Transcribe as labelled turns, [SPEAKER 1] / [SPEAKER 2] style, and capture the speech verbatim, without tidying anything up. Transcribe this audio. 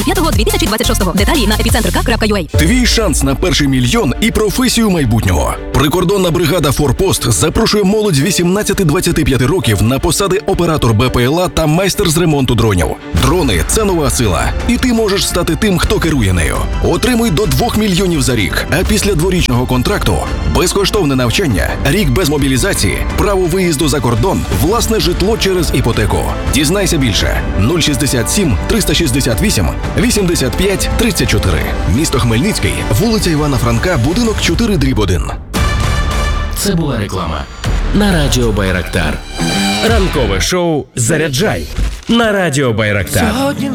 [SPEAKER 1] п'ятого дві тисячі двадцять шостого. Деталі на епіцентр крапка ю а.
[SPEAKER 2] Твій шанс на перший мільйон і професію майбутнього. Прикордонна бригада «Форпост» запрошує молодь вісімнадцяти двадцяти п'яти років на посади оператор Б П Л А та майстер з ремонту дронів. Дрони – це нова сила. І ти можеш стати тим, хто керує нею. Отримуй до двох мільйонів за рік, а після дворічного контракту – безкоштовне навчання, рік без мобілізації, право виїзду за кордон, власне житло через іпотеку. Дізнайся більше. нуль шістдесят сім триста шістдесят вісім вісімдесят п'ять тридцять чотири. Місто Хмельницький, вулиця Івана Франка, будинок чотири дріб один.
[SPEAKER 3] Це була реклама на Радіо Байрактар.
[SPEAKER 4] Ранкове шоу «Заряджай» на Радіо Байрактар.